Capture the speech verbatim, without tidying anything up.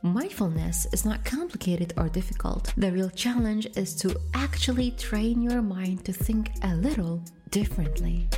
Mindfulness is not complicated or difficult. The real challenge is to actually train your mind to think a little differently.